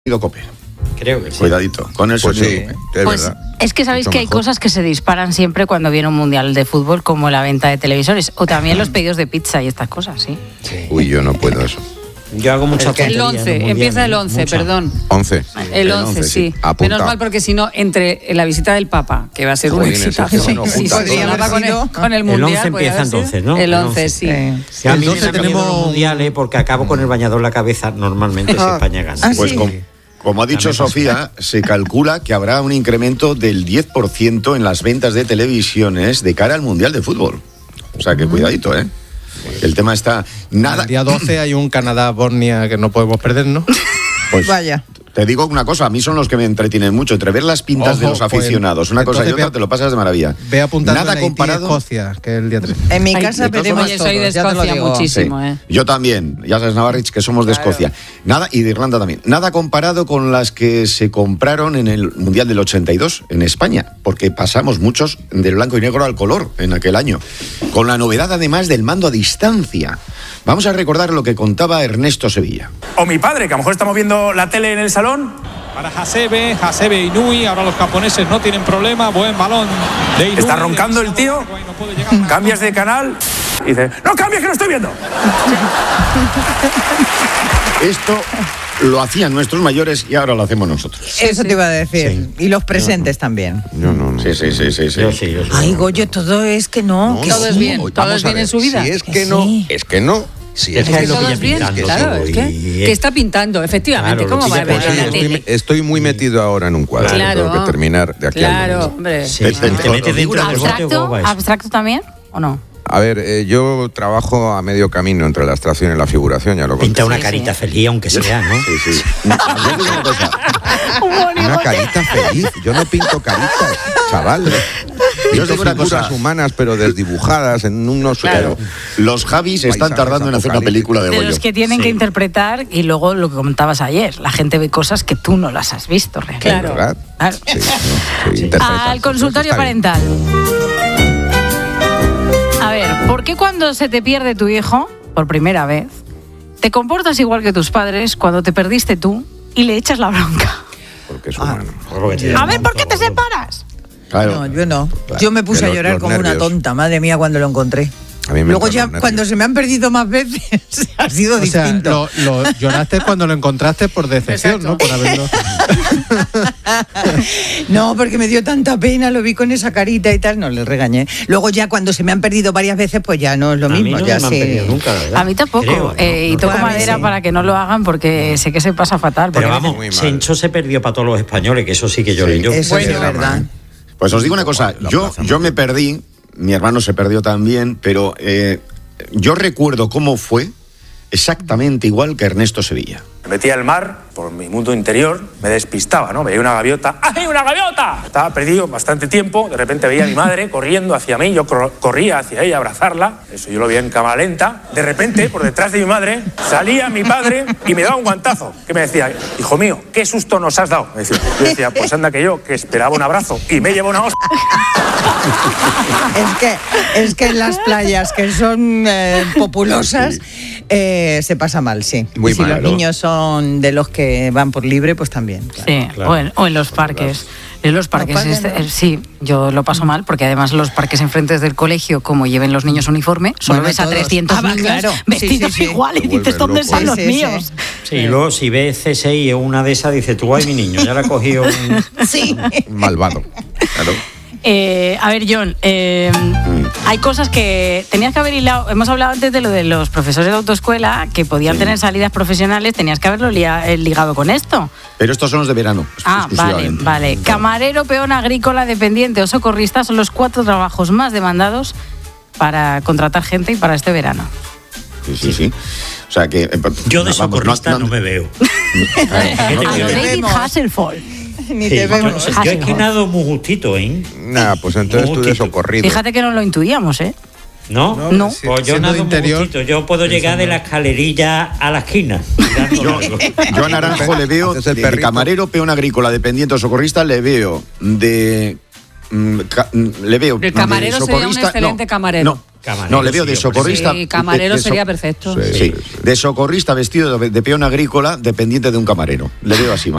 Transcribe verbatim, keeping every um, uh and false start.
COPE. Creo que sí. Cuidadito con el Pues sonido sí, COPE. es Pues verdad. es que sabéis Mucho que hay mejor. cosas que se disparan siempre cuando viene un mundial de fútbol, como la venta de televisores o también los pedidos de pizza y estas cosas, sí. Uy, yo no puedo eso. Yo hago muchas El once, empieza el once, perdón. once. El once, sí. Apunta. Menos mal, porque si no, entre la visita del Papa, que va a ser un Jolines, éxito. es que bueno, Sí, junta podría todo. haber con el, con el El mundial. once podría empieza haber sido. entonces, ¿no? El El once, once. sí. Sí, a mí Entonces me da miedo tenemos- los mundiales porque acabo con el bañador en la cabeza normalmente si España gana. Ah, Pues sí. com- como ha dicho Ya me pasó. Sofía, se calcula que habrá un incremento del diez por ciento en las ventas de televisiones de cara al Mundial de Fútbol. O sea que cuidadito, ¿eh? El tema está nada. El día doce hay un Canadá-Bosnia que no podemos perder, ¿no? Pues, Vaya. Te digo una cosa, a mí son los que me entretienen mucho, entre ver las pintas Ojo, de los pues, aficionados, una cosa y entonces otra, ve a- te lo pasas de maravilla. Ve apuntando Nada en Haití, comparado. Escocia, que es el día tres. En mi Ay, casa de todas veremos formas- Oye, soy de todos, ya te lo Escocia digo. muchísimo, Sí. ¿eh? Yo también, ya sabes, Navarrich, que somos de Escocia. Nada, y de Irlanda también. Nada comparado con las que se compraron en el Mundial del ochenta y dos en España, porque pasamos muchos del blanco y negro al color en aquel año. Con la novedad, además, del mando a distancia. Vamos a recordar lo que contaba Ernesto Sevilla. O mi padre, que a lo mejor estamos viendo la tele en el salón. Para Hasebe, Hasebe Inui, ahora los japoneses no tienen problema, buen balón de Inui. Está roncando el tío, No puede llegar para- cambias de canal y dices, no cambies que lo estoy viendo. Esto lo hacían nuestros mayores y ahora lo hacemos nosotros. Eso te iba a decir. Y los presentes también. Yo no, no. Sí, sí, sí, sí. sí. Yo sí, yo sí. Ay, Goyo, todo es que no. No, que Todo es sí. bien, Oye, todo vamos es a bien ver, en su vida. Si es Que que no, sí. es que no. Si Es es que que lo Todo pilla es bien, pintando claro, todo es y- que, y- que está pintando, efectivamente. Claro, ¿Cómo lo va a pilla ver por en la ahí. tele? estoy, estoy muy metido ahora en un cuadro. Claro. Tengo que terminar de aquí Claro, al lunes. hombre. Sí, Te- te te- metes dentro del bote o ¿Abstracto? cómo va eso? ¿Abstracto también o no? A ver, eh, yo trabajo a medio camino entre la abstracción y la figuración, ya lo conté. Pinta una Sí, carita sí. feliz, aunque sea, ¿no? Sí, sí. Yo digo una cosa, Una carita feliz. Yo no pinto caritas, chaval. Yo os Pinto digo una figuras cosa. humanos, pero desdibujadas en unos... Claro, los Javis están Paisajes tardando en hacer una película de De Goyo. los que tienen Sí. que interpretar y luego lo que comentabas ayer, la gente ve cosas que tú no las has visto realmente. Claro. ¿Verdad? Claro. Sí, no, sí, interpretas. Al consultorio Está bien. parental. A ver, ¿por qué cuando se te pierde tu hijo, por primera vez, te comportas igual que tus padres cuando te perdiste tú y le echas la bronca? Porque es Ah. humano. Por lo que te A ver, ¿por qué te monto, separas? Claro. No, yo no. Claro. Yo me puse De a los- llorar los como una nervios. tonta, madre mía, cuando lo encontré. A mí me Luego entran ya, los nervios. cuando se me han perdido más veces, ha sido O sea, distinto. lo, lo lloraste cuando lo encontraste por decepción, ¿no? Por haberlo... No, porque me dio tanta pena, lo vi con esa carita y tal, no le regañé. Luego ya cuando se me han perdido varias veces, pues ya no es lo A mí mismo. no ya me han sé. perdido nunca, la verdad. A mí tampoco. Creo, ¿no? eh, y No toco A mí madera sí. para que no lo hagan porque sé que se pasa fatal. Pero porque- vamos, muy mal. Sencho se perdió para todos los españoles, que eso sí que lloré Sí. yo. Eso Bueno, es verdad. Pues os digo una cosa, La yo, plaza yo Mayor. me perdí, mi hermano se perdió también, pero eh, yo recuerdo cómo fue exactamente igual que Ernesto Sevilla. Me metía al mar, por mi mundo interior, me despistaba, ¿no? Veía una gaviota. ¡Ay, una gaviota! Estaba perdido bastante tiempo, de repente veía a mi madre corriendo hacia mí, yo cor- corría hacia ella a abrazarla, eso yo lo veía en cámara lenta. De repente, por detrás de mi madre, salía mi padre y me daba un guantazo, que me decía, hijo mío, ¿qué susto nos has dado? Me decía, yo decía, pues anda que yo, que esperaba un abrazo y me llevó una hostia. Es que, es que en las playas que son eh, populosas eh, se pasa mal, sí. Muy y si mal, los ¿no? niños son de los que van por libre, pues también. claro. Sí, claro. o, en, o en los parques. En los parques, parques este- no. eh, sí, yo lo paso mal porque además los parques enfrente del colegio, como lleven los niños uniforme, solo Bueno, ves a todos. trescientos Ah, va, niños claro. Sí, vestidos sí, sí. igual y Te dices, vuelves ¿dónde loco. están los Sí, sí, míos? sí. Sí, y luego si ves C S I o una de esas, dices tú, ay, mi niño, ya la ha cogido un... Sí. Malvado. Claro. Eh, a ver, John, eh, hay cosas que tenías que haber hilado. Hemos hablado antes de lo de los profesores de autoescuela que podían tener salidas profesionales. Tenías que haberlo lia- eh, ligado con esto. Pero estos son los de verano. Ah, vale, exclusivamente. vale. Camarero, peón agrícola, dependiente o socorrista son los cuatro trabajos más demandados para contratar gente y para este verano. Sí, sí, sí. O sea que... eh, Yo de vamos, socorrista no, me veo. ¿Qué te A voy a lo ver? David vemos. Hasselhoff. Ni Sí, te yo, vemos. no sé, yo es que nado muy justito, ¿eh? Nah, pues entonces tú de Justito. socorrido. Fíjate que no lo intuíamos, ¿eh? ¿No? No. si- Pues yo siendo nado de muy interior, justito. Yo puedo llegar de la escalerilla a la esquina. tirando Yo, algo. yo a Naranjo le veo Haces el de perrito. camarero, peón agrícola, dependiente o socorrista, le veo de... mm, ca- mm, le veo El camarero de sería un socorrista- excelente no, camarero. No, Camarero, no, le veo sí, de hombre. socorrista... Sí, camarero de- de sería so- perfecto. Sí, Sí, sí, sí. de socorrista vestido de, de peón agrícola, dependiente de un camarero. Le veo así.